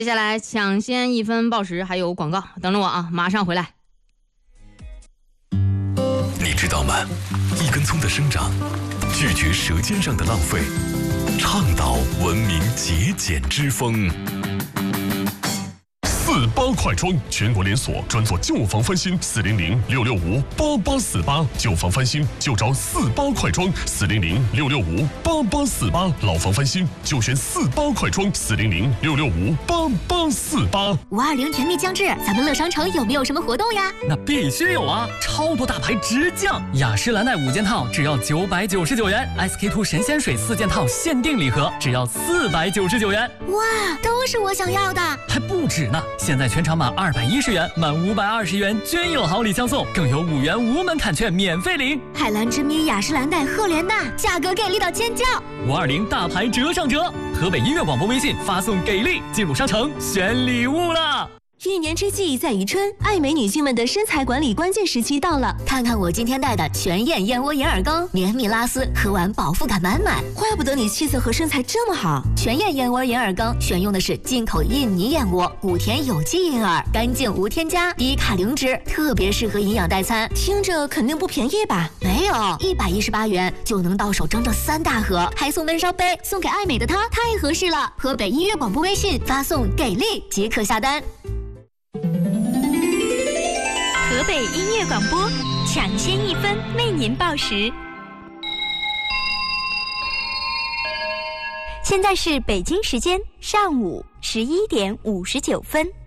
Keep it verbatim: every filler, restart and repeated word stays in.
接下来抢先一分报时，还有广告，等着我啊，马上回来。 你知道吗？一根葱的生长，拒绝舌尖上的浪费，倡导文明节俭之风。 四八快装，全国连锁，专做旧房翻新，四零零六六五八八四八，旧房翻新就找四八快装，四零零六六五八八四八，老房翻新就选四八快装，四零零六六五八八四八。 五二零甜蜜将至，咱们乐商城有没有什么活动呀？ 那必须有啊！超多大牌直降，雅诗兰黛五件套只要九百九十九元 ，S K two 神仙水四件套限定礼盒只要四百九十九元。 哇，都是我想要的， 还不止呢！现在全场满二百一十元，满五百二十元均有好礼相送，更有五元无门槛券免费领。 海蓝之谜、雅诗兰黛、赫莲娜，价格给力到尖叫！ 五二零大牌折上折，河北音乐广播微信发送给力，进入商城选礼物了。 一年之计在于春，爱美女性们的身材管理关键时期到了。 看看我今天带的全燕燕窝银耳羹，绵密拉丝，喝完饱腹感满满。 怪不得你气色和身材这么好。 全燕燕窝银耳羹选用的是进口印尼燕窝，谷田有机银耳，干净无添加，低卡零脂，特别适合营养代餐。 听着肯定不便宜吧？ 没有，一百一十八元就能到手整整三大盒，还送闷烧杯，送给爱美的她太合适了。河北音乐广播微信发送给力即可下单。 河北音乐广播抢先一分为您报时。现在是北京时间上午十一点五十九分。